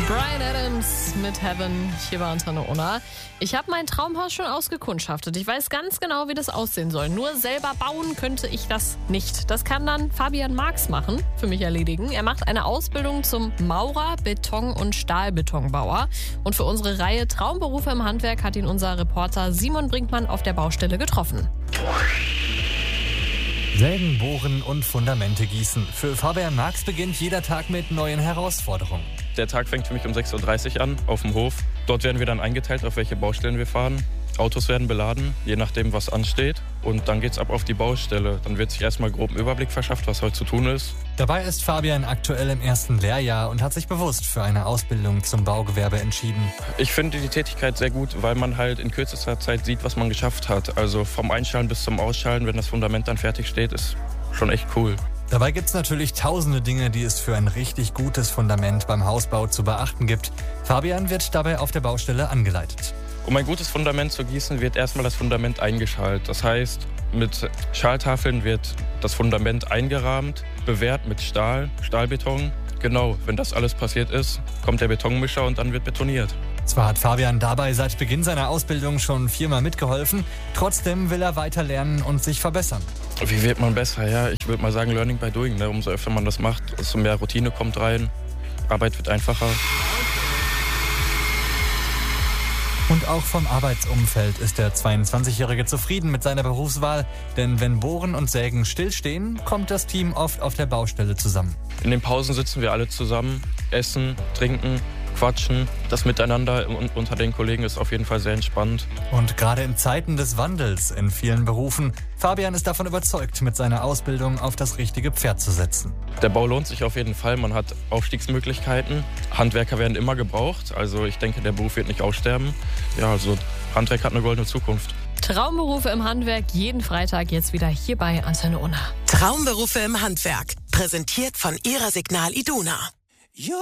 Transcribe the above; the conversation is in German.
Bryan Adams mit Heaven hier bei Antenne Unna. Ich habe mein Traumhaus schon ausgekundschaftet. Ich weiß ganz genau, wie das aussehen soll. Nur selber bauen könnte ich das nicht. Das kann dann Fabian Marx machen, für mich erledigen. Er macht eine Ausbildung zum Maurer, Beton- und Stahlbetonbauer. Und für unsere Reihe Traumberufe im Handwerk hat ihn unser Reporter Simon Brinkmann auf der Baustelle getroffen. Sägen, bohren und Fundamente gießen. Für Fabian Marx beginnt jeder Tag mit neuen Herausforderungen. Der Tag fängt für mich um 6.30 Uhr an, auf dem Hof. Dort werden wir dann eingeteilt, auf welche Baustellen wir fahren. Autos werden beladen, je nachdem, was ansteht. Und dann geht's ab auf die Baustelle. Dann wird sich erstmal grob ein Überblick verschafft, was heute zu tun ist. Dabei ist Fabian aktuell im ersten Lehrjahr und hat sich bewusst für eine Ausbildung zum Baugewerbe entschieden. Ich finde die Tätigkeit sehr gut, weil man halt in kürzester Zeit sieht, was man geschafft hat. Also vom Einschalen bis zum Ausschalen, wenn das Fundament dann fertig steht, ist schon echt cool. Dabei gibt's natürlich tausende Dinge, die es für ein richtig gutes Fundament beim Hausbau zu beachten gibt. Fabian wird dabei auf der Baustelle angeleitet. Um ein gutes Fundament zu gießen, wird erstmal das Fundament eingeschalt. Das heißt, mit Schaltafeln wird das Fundament eingerahmt, bewehrt mit Stahlbeton. Genau, wenn das alles passiert ist, kommt der Betonmischer und dann wird betoniert. Zwar hat Fabian dabei seit Beginn seiner Ausbildung schon 4-mal mitgeholfen, trotzdem will er weiter lernen und sich verbessern. Wie wird man besser? Ja, ich würde mal sagen, Learning by Doing. Ne? Umso öfter man das macht, desto mehr Routine kommt rein, Arbeit wird einfacher. Und auch vom Arbeitsumfeld ist der 22-Jährige zufrieden mit seiner Berufswahl, denn wenn Bohren und Sägen stillstehen, kommt das Team oft auf der Baustelle zusammen. In den Pausen sitzen wir alle zusammen, essen, trinken, quatschen. Das Miteinander unter den Kollegen ist auf jeden Fall sehr entspannt. Und gerade in Zeiten des Wandels in vielen Berufen, Fabian ist davon überzeugt, mit seiner Ausbildung auf das richtige Pferd zu setzen. Der Bau lohnt sich auf jeden Fall, man hat Aufstiegsmöglichkeiten. Handwerker werden immer gebraucht, also ich denke, der Beruf wird nicht aussterben. Ja, also Handwerk hat eine goldene Zukunft. Traumberufe im Handwerk, jeden Freitag jetzt wieder hier bei Antenne Unna. Traumberufe im Handwerk, präsentiert von Ihrer Signal Iduna.